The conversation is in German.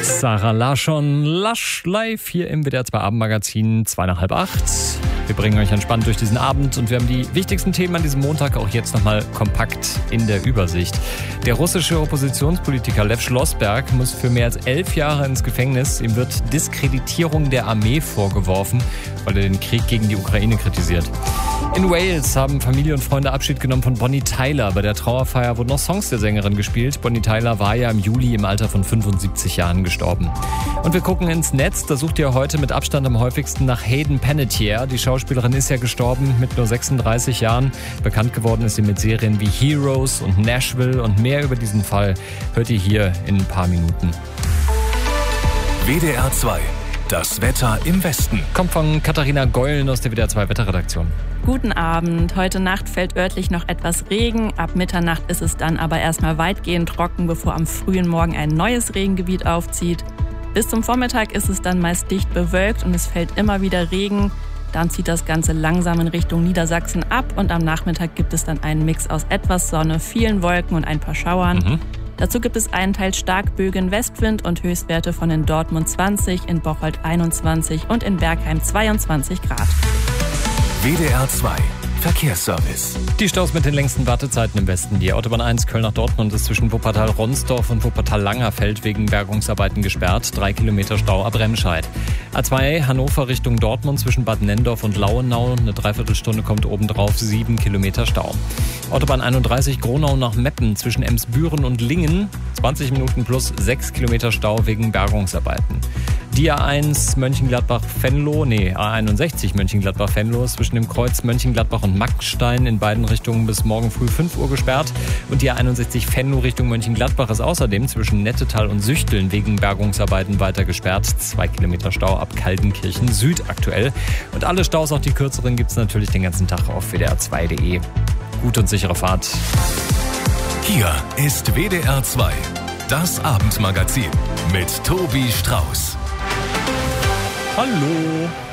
Sarah Larsson, Lush live hier im WDR 2 Abendmagazin, 7:55. Wir bringen euch entspannt durch diesen Abend und wir haben die wichtigsten Themen an diesem Montag auch jetzt nochmal kompakt in der Übersicht. Der russische Oppositionspolitiker Lev Schlossberg muss für mehr als 11 Jahre ins Gefängnis. Ihm wird Diskreditierung der Armee vorgeworfen, weil er den Krieg gegen die Ukraine kritisiert. In Wales haben Familie und Freunde Abschied genommen von Bonnie Tyler. Bei der Trauerfeier wurden noch Songs der Sängerin gespielt. Bonnie Tyler war ja im Juli im Alter von 75 Jahren gestorben. Und wir gucken ins Netz. Da sucht ihr heute mit Abstand am häufigsten nach Hayden Panettiere. Die Schauspielerin ist ja gestorben mit nur 36 Jahren. Bekannt geworden ist sie mit Serien wie Heroes und Nashville. Und mehr über diesen Fall hört ihr hier in ein paar Minuten. WDR 2. Das Wetter im Westen. Kommt von Katharina Geulen aus der WDR 2 Wetterredaktion. Guten Abend. Heute Nacht fällt örtlich noch etwas Regen. Ab Mitternacht ist es dann aber erstmal weitgehend trocken, bevor am frühen Morgen ein neues Regengebiet aufzieht. Bis zum Vormittag ist es dann meist dicht bewölkt und es fällt immer wieder Regen. Dann zieht das Ganze langsam in Richtung Niedersachsen ab und am Nachmittag gibt es dann einen Mix aus etwas Sonne, vielen Wolken und ein paar Schauern. Dazu gibt es einen Teil starkböigen Westwind und Höchstwerte von in Dortmund 20, in Bocholt 21 und in Bergheim 22 Grad. WDR 2 Verkehrsservice. Die Staus mit den längsten Wartezeiten im Westen. Die Autobahn 1 Köln nach Dortmund ist zwischen Wuppertal-Ronsdorf und Wuppertal-Langerfeld wegen Bergungsarbeiten gesperrt. 3 Kilometer Stau ab Remscheid. A2 Hannover Richtung Dortmund zwischen Bad Nendorf und Lauenau. Eine Dreiviertelstunde kommt obendrauf, 7 Kilometer Stau. Autobahn 31 Gronau nach Meppen zwischen Emsbüren und Lingen. 20 Minuten plus 6 Kilometer Stau wegen Bergungsarbeiten. Die A1 Mönchengladbach-Venlo, A61 Mönchengladbach-Venlo zwischen dem Kreuz Mönchengladbach und Mackstein in beiden Richtungen bis morgen früh 5 Uhr gesperrt. Und die A61 Venlo Richtung Mönchengladbach ist außerdem zwischen Nettetal und Süchteln wegen Bergungsarbeiten weiter gesperrt. 2 Kilometer Stau ab Kaldenkirchen Süd aktuell. Und alle Staus, auch die kürzeren, gibt es natürlich den ganzen Tag auf wdr2.de. Gute und sichere Fahrt. Hier ist WDR 2, das Abendmagazin mit Tobi Strauß. Hallo.